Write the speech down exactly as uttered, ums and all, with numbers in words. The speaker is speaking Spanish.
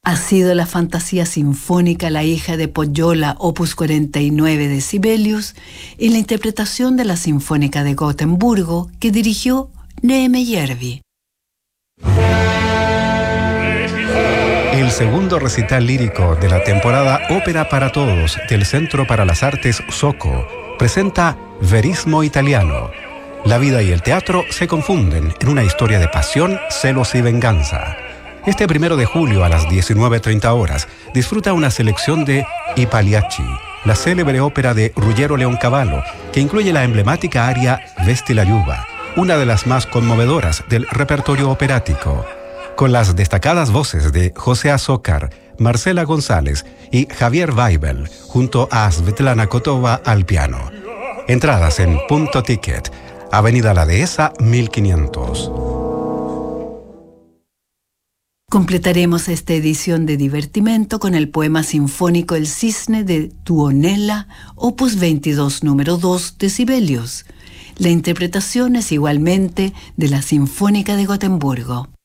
Ha sido la fantasía sinfónica La hija de Poggiola, opus cuarenta y nueve de Sibelius, en la interpretación de la Sinfónica de Gotemburgo que dirigió Neeme Järvi. El segundo recital lírico de la temporada Ópera para Todos del Centro para las Artes Soco presenta Verismo Italiano. La vida y el teatro se confunden en una historia de pasión, celos y venganza. Este primero de julio a las diecinueve treinta horas disfruta una selección de I Pagliacci, la célebre ópera de Ruggero Leoncavallo, que incluye la emblemática aria Vesti la Giuba, una de las más conmovedoras del repertorio operático, con las destacadas voces de José Azócar, Marcela González y Javier Weibel, junto a Svetlana Kotova al piano. Entradas en Punto Ticket, Avenida La Dehesa mil quinientos. Completaremos esta edición de Divertimento con el poema sinfónico El Cisne de Tuonela, opus veintidós número dos de Sibelius. La interpretación es igualmente de la Sinfónica de Gotemburgo.